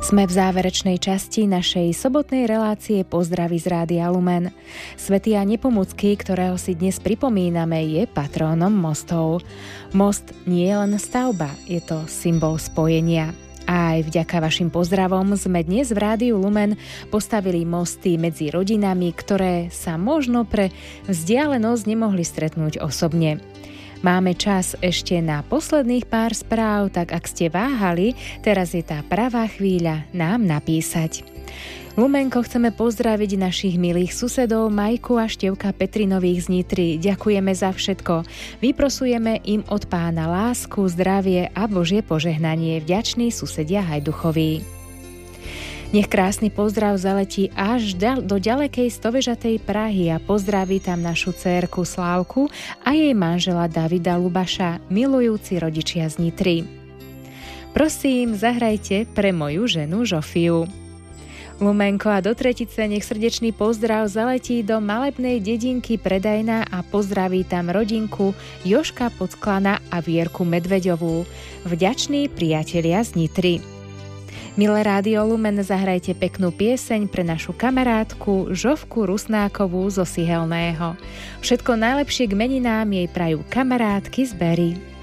Sme v záverečnej časti našej sobotnej relácie Pozdravy z Rádia Lumen. Svätý Ján Nepomucký, ktorého si dnes pripomíname, je patrónom mostov. Most nie je len stavba, je to symbol spojenia. A aj vďaka vašim pozdravom sme dnes v Rádiu Lumen postavili mosty medzi rodinami, ktoré sa možno pre vzdialenosť nemohli stretnúť osobne. Máme čas ešte na posledných pár správ, tak ak ste váhali, teraz je tá pravá chvíľa nám napísať. Lumenko, chceme pozdraviť našich milých susedov Majku a Števka Petrinových z Nitry. Ďakujeme za všetko. Vyprosujeme im od Pána lásku, zdravie a Božie požehnanie. Vďační susedia Hajduchoví. Nech krásny pozdrav zaletí až do ďalekej stovežatej Prahy a pozdraví tam našu dcérku Slávku a jej manžela Davida Lubaša, milujúci rodičia z Nitry. Prosím, zahrajte pre moju ženu Žofiu. Lumenko, a do tretice nech srdečný pozdrav zaletí do malebnej dedinky Predajná a pozdraví tam rodinku Joška Podsklana a Vierku Medveďovú. Vďační priatelia z Nitry. Milé Rádio Lumen, zahrajte peknú pieseň pre našu kamarátku Žofku Rusnákovú zo Sihelného. Všetko najlepšie k meninám jej prajú kamarátky z Berry.